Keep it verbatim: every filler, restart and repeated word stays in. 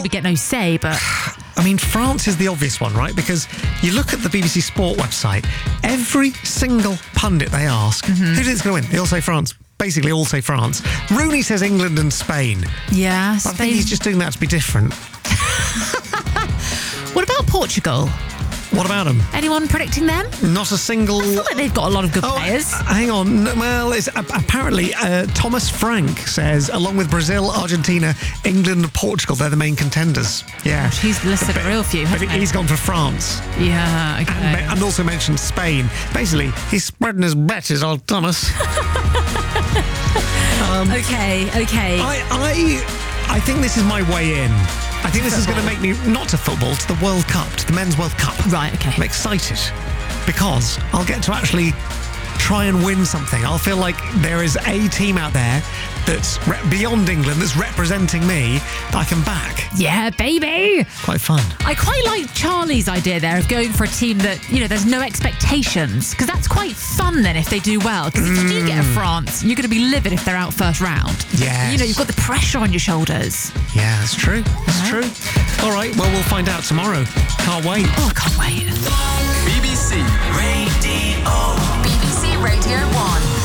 we get no say, but... I mean, France is the obvious one, right? Because you look at the B B C Sport website, every single pundit they ask, mm-hmm. who do you think's going to win? They all say France. Basically, all say France. Rooney says England and Spain. Yeah, Spain. I think he's just doing that to be different. What about Portugal? What about them? Anyone predicting them? Not a single... I feel like they've got a lot of good oh, players. Uh, hang on. Well, it's, uh, apparently, uh, Thomas Frank says, along with Brazil, Argentina, England and Portugal, they're the main contenders. Yeah. Gosh, he's listed but, a real few, hasn't but he? He's gone for France. Yeah, okay. And, and also mentioned Spain. Basically, he's spreading his bets, old Thomas. um, okay, okay. I, I, I think this is my way in. I think this football. is going to make me, not to football, to the World Cup, to the Men's World Cup. Right, okay. I'm excited because I'll get to actually try and win something. I'll feel like there is a team out there that's re- beyond England, that's representing me, that I can back. Yeah, baby! Quite fun. I quite like Charlie's idea there of going for a team that, you know, there's no expectations, because that's quite fun then if they do well. Because if you do get a France, you're going to be livid if they're out first round. Yes. You know, you've got the pressure on your shoulders. Yeah, that's true. That's uh-huh. true. All right, well, we'll find out tomorrow. Can't wait. Oh, I can't wait. B B C Radio. B B C Radio one.